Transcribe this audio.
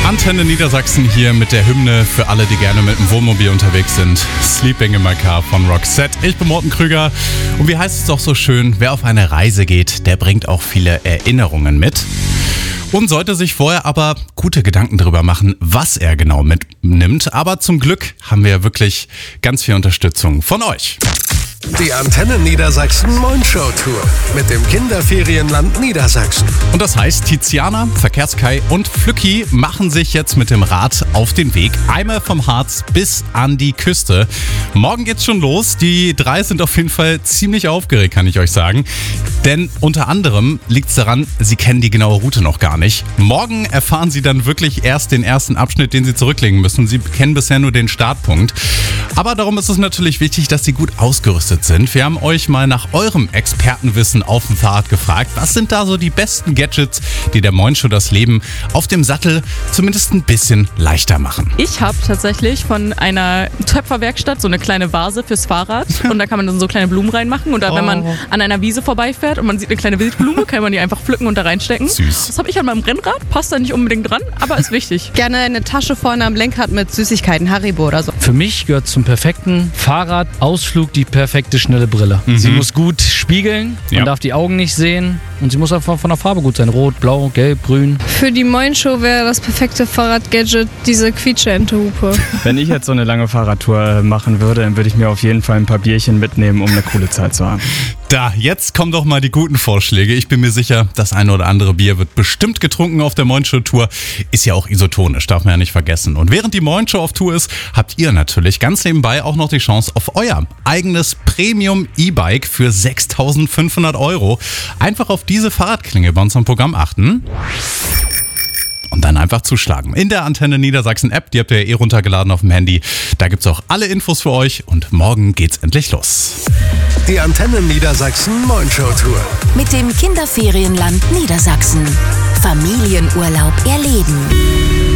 Antenne Niedersachsen hier mit der Hymne für alle, die gerne mit dem Wohnmobil unterwegs sind. Sleeping in my car von Roxette. Ich bin Morten Krüger und wie heißt es doch so schön, wer auf eine Reise geht, der bringt auch viele Erinnerungen mit. Und sollte sich vorher aber gute Gedanken darüber machen, was er genau mitnimmt. Aber zum Glück haben wir wirklich ganz viel Unterstützung von euch. Die Antenne Niedersachsen Moin-Show Tour mit dem Kinderferienland Niedersachsen. Und das heißt, Tiziana, Verkehrskai und Flücki machen sich jetzt mit dem Rad auf den Weg. Einmal vom Harz bis an die Küste. Morgen geht's schon los. Die drei sind auf jeden Fall ziemlich aufgeregt, kann ich euch sagen. Denn unter anderem liegt's daran, sie kennen die genaue Route noch gar nicht. Morgen erfahren sie dann wirklich erst den ersten Abschnitt, den sie zurücklegen müssen. Sie kennen bisher nur den Startpunkt. Aber darum ist es natürlich wichtig, dass sie gut ausgerüstet sind. Wir haben euch mal nach eurem Expertenwissen auf dem Fahrrad gefragt. Was sind da so die besten Gadgets, die der Moin-Show das Leben auf dem Sattel zumindest ein bisschen leichter machen? Ich habe tatsächlich von einer Töpferwerkstatt so eine kleine Vase fürs Fahrrad und da kann man dann so kleine Blumen reinmachen und da, wenn man an einer Wiese vorbeifährt und man sieht eine kleine Wildblume, kann man die einfach pflücken und da reinstecken. Süß. Das habe ich an meinem Rennrad, passt da nicht unbedingt dran, aber ist wichtig. Gerne eine Tasche vorne am Lenkrad mit Süßigkeiten, Haribo oder so. Für mich gehört zum perfekten Fahrradausflug die perfekte schnelle Brille. Sie muss gut spiegeln, man darf die Augen nicht sehen und sie muss einfach von der Farbe gut sein. Rot, blau, gelb, grün. Für die Moin-Show wäre das perfekte Fahrradgadget diese Quietsche-Ente-Hupe. Wenn ich jetzt so eine lange Fahrradtour machen würde, dann würde ich mir auf jeden Fall ein paar Bierchen mitnehmen, um eine coole Zeit zu haben. Da, jetzt kommen doch mal die guten Vorschläge. Ich bin mir sicher, das eine oder andere Bier wird bestimmt getrunken auf der Moin-Show-Tour. Ist ja auch isotonisch, darf man ja nicht vergessen. Und während die Moin-Show auf Tour ist, habt ihr natürlich ganz nebenbei auch noch die Chance auf euer eigenes Premium-E-Bike für 6.500 €. Einfach auf diese Fahrradklinge bei uns am Programm achten. Und dann einfach zuschlagen. In der Antenne Niedersachsen App, die habt ihr ja runtergeladen auf dem Handy. Da gibt's auch alle Infos für euch und morgen geht's endlich los. Die Antenne Niedersachsen Moin-Show Tour. Mit dem Kinderferienland Niedersachsen. Familienurlaub erleben.